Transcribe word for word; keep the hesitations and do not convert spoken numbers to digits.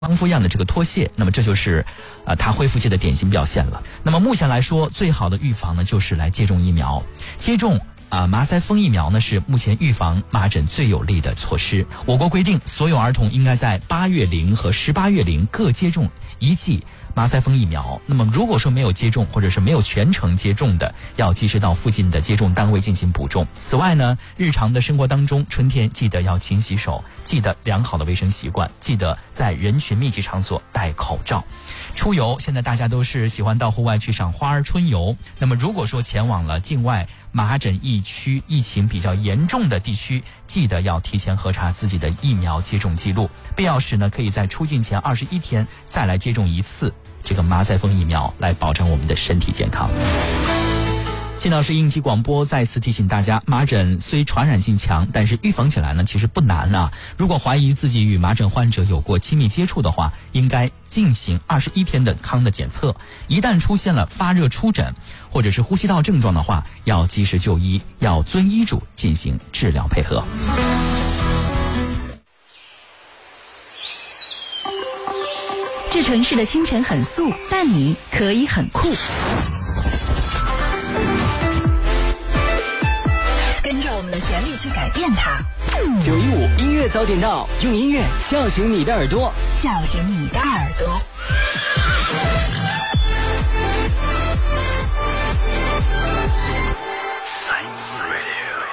康复一样的这个脱屑，那么这就是呃它恢复期的典型表现了。那么目前来说，最好的预防呢就是来接种疫苗。接种啊、呃、麻腮风疫苗呢是目前预防麻疹最有力的措施。我国规定，所有儿童应该在八月龄和十八月龄各接种一剂麻腮风疫苗。那么如果说没有接种或者是没有全程接种的，要及时到附近的接种单位进行补种。此外呢，日常的生活当中，春天记得要勤洗手，记得良好的卫生习惯，记得在人群密集场所戴口罩。出游，现在大家都是喜欢到户外去赏花儿春游。那么如果说前往了境外麻疹疫区疫情比较严重的地区，记得要提前核查自己的疫苗接种记录，必要时呢可以在出境前二十一天再来接种一次这个麻腮风疫苗，来保证我们的身体健康。青岛市应急广播再次提醒大家，麻疹虽传染性强，但是预防起来呢其实不难啊。如果怀疑自己与麻疹患者有过亲密接触的话，应该进行二十一天的康的检测。一旦出现了发热、出疹或者是呼吸道症状的话，要及时就医，要遵医嘱进行治疗配合。 这城市的清晨很素，但你可以很酷。跟着我们的旋律去改变它。 九一五音乐早点到，用音乐叫醒你的耳朵， 叫醒你的耳朵。